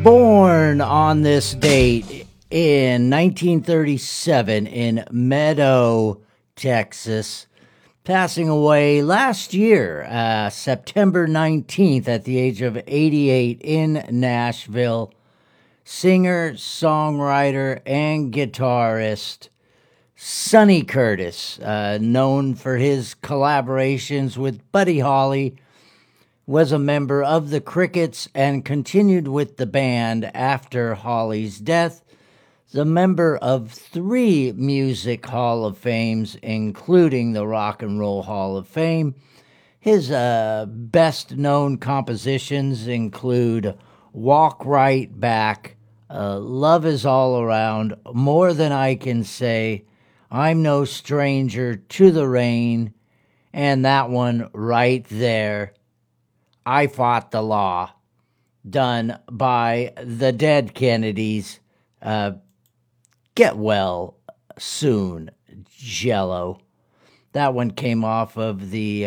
Born on this date in 1937 in Meadow, Texas, passing away last year, September 19th, at the age of 88 in Nashville. Singer, songwriter, and guitarist Sonny Curtis, known for his collaborations with Buddy Holly, was a member of the Crickets and continued with the band after Holly's death. The member of 3 Music Hall of Fames, including the Rock and Roll Hall of Fame. His best-known compositions include Walk Right Back, Love Is All Around, More Than I Can Say, I'm No Stranger to the Rain, and that one right there, I Fought the Law, done by the Dead Kennedys. Get well soon, Jello. That one came off of the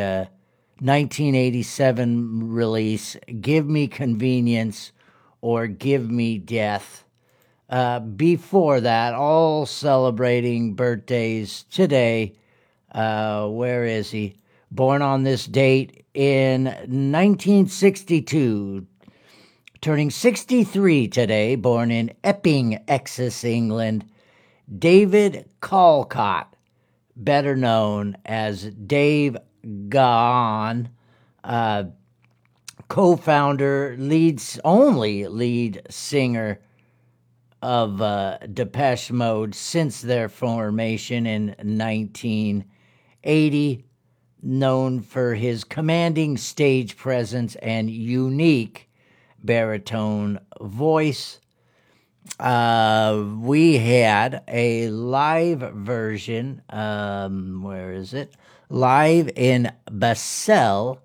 1987 release, Give Me Convenience or Give Me Death. Before that, all celebrating birthdays today. Where is he? Born on this date in 1962, turning 63 today, born in Epping, Essex, England, David Calcott, better known as Dave Gahan, co-founder, only lead singer of Depeche Mode since their formation in 1980, known for his commanding stage presence and unique baritone voice. We had a live version, where is it? Live in Basel,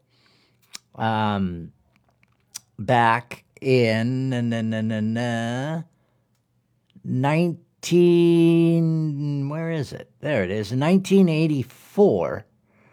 back in where is it? There it is, 1984,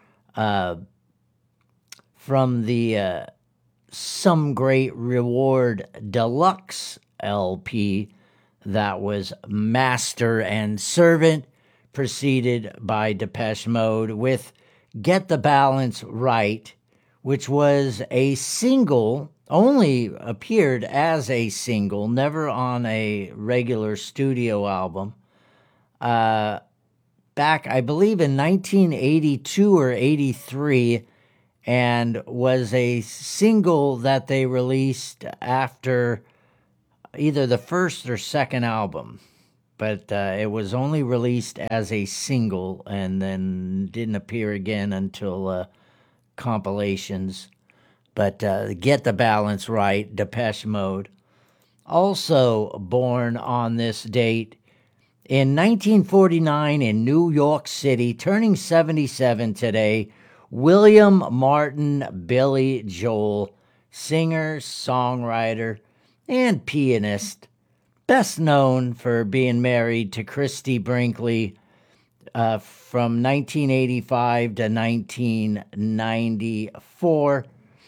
from the Some Great Reward Deluxe LP that was Master and Servant, preceded by Depeche Mode with Get the Balance Right, which was a single, only appeared as a single, never on a regular studio album. Back, I believe, in 1982 or 83, and was a single that they released after either the first or second album, but it was only released as a single and then didn't appear again until compilations. But Get the Balance Right, Depeche Mode. Also born on this date in 1949 in New York City, turning 77 today, William Martin Billy Joel, singer, songwriter, and pianist, best known for being married to Christy Brinkley from 1985 to 1994.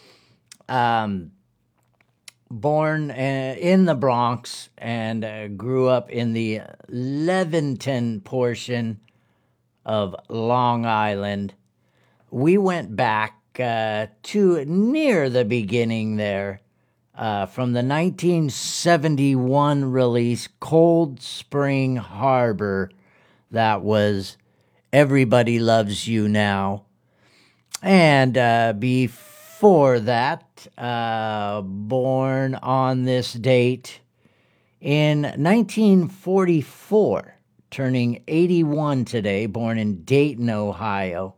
Born in the Bronx and grew up in the Leventon portion of Long Island. We went back to near the beginning there, from the 1971 release Cold Spring Harbor. That was Everybody Loves You Now. And before that, born on this date in 1944, turning 81 today, born in Dayton, Ohio,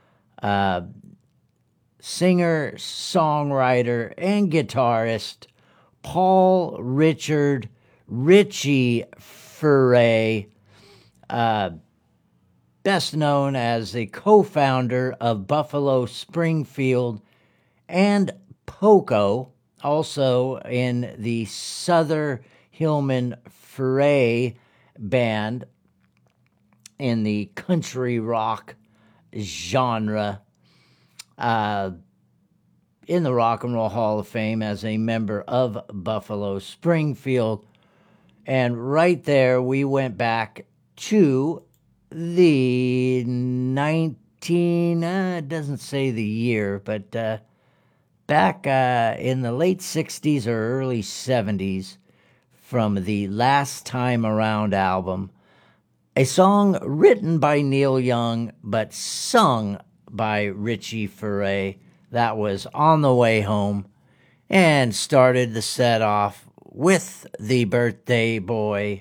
singer, songwriter, and guitarist Paul Richard Richie Furay, best known as the co-founder of Buffalo Springfield and Poco, also in the Souther Hillman Furay band in the country rock genre. in the Rock and Roll Hall of Fame as a member of Buffalo Springfield. And right there, we went back to the it doesn't say the year, but back in the late 60s or early 70s from the Last Time Around album, a song written by Neil Young but sung by Richie Furay. That was On the Way Home, and started the set off with the birthday boy,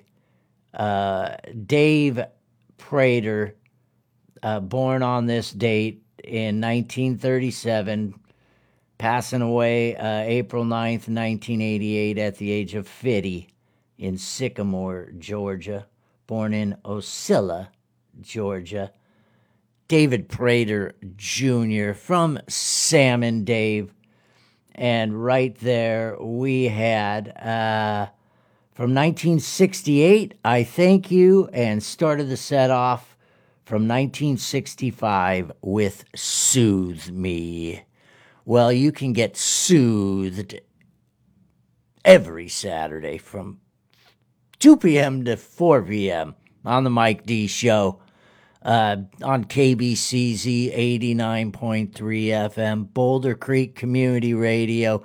Dave Prater, born on this date in 1937, passing away April 9th, 1988 at the age of 50 in Sycamore, Georgia, born in Ocilla, Georgia. David Prater Jr. from Sam and Dave. And right there we had, from 1968, I Thank You, and started the set off from 1965 with Soothe Me. Well, you can get soothed every Saturday from 2 p.m. to 4 p.m. on the Mike D Show. On KBCZ 89.3 FM, Boulder Creek Community Radio,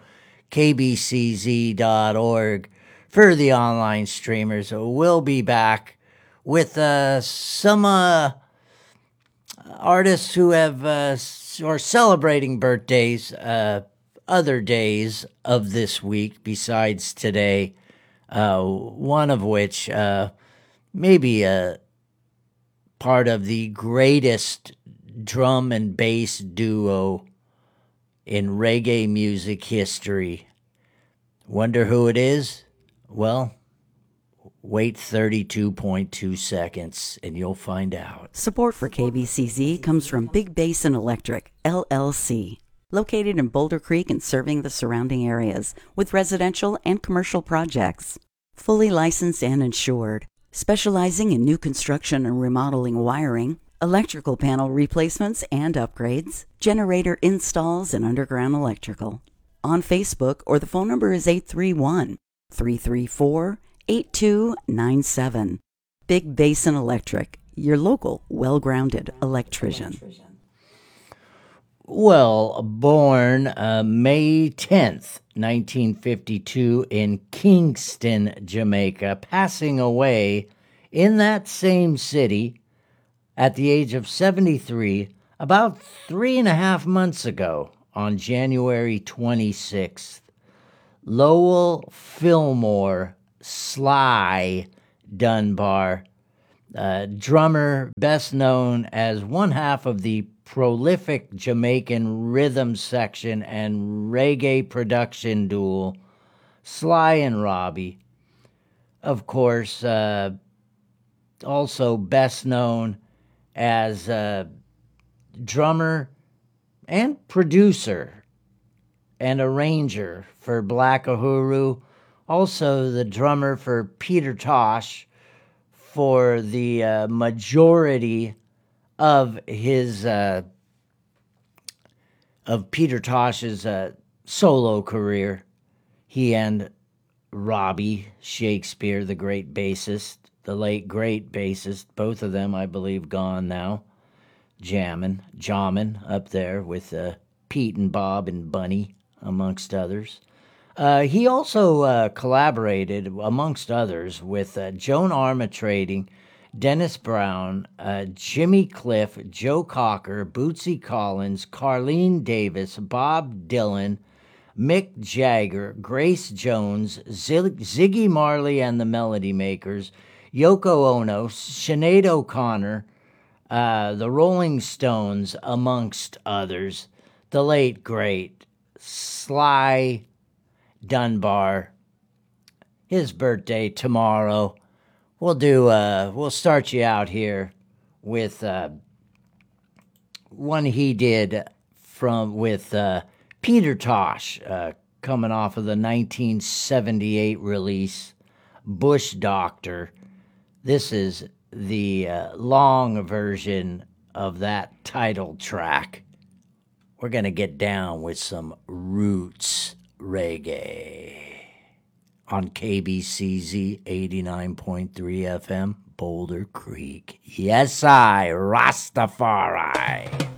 kbcz.org. For the online streamers, we'll be back with some artists who have are celebrating birthdays other days of this week besides today, one of which maybe part of the greatest drum and bass duo in reggae music history. Wonder who it is? Well, wait 32.2 seconds and you'll find out. Support for KBCZ comes from Big Basin Electric, LLC, located in Boulder Creek and serving the surrounding areas with residential and commercial projects. Fully licensed and insured. Specializing in new construction and remodeling wiring, electrical panel replacements and upgrades, generator installs, and underground electrical. On Facebook, or the phone number is 831-334-8297. Big Basin Electric, your local, well-grounded electrician. Well, born May 10th, 1952 in Kingston, Jamaica, passing away in that same city at the age of 73 about 3.5 months ago on January 26th. Lowell Fillmore Sly Dunbar, drummer best known as one half of the prolific Jamaican rhythm section and reggae production duo, Sly and Robbie. Of course, also best known as drummer and producer and arranger for Black Uhuru, also the drummer for Peter Tosh for the majority of his of Peter Tosh's solo career. He and Robbie Shakespeare, the great bassist, the late great bassist, both of them I believe gone now, jamming up there with Pete and Bob and Bunny amongst others. He also collaborated amongst others with Joan Armatrading, Dennis Brown, Jimmy Cliff, Joe Cocker, Bootsy Collins, Carlene Davis, Bob Dylan, Mick Jagger, Grace Jones, Ziggy Marley and the Melody Makers, Yoko Ono, Sinead O'Connor, the Rolling Stones, amongst others. The late, great Sly Dunbar. His birthday tomorrow. We'll start you out here with one he did with Peter Tosh, coming off of the 1978 release, Bush Doctor. This is the long version of that title track. we're going to get down with some roots reggae on KBCZ 89.3 FM, Boulder Creek. Yes, I, Rastafari.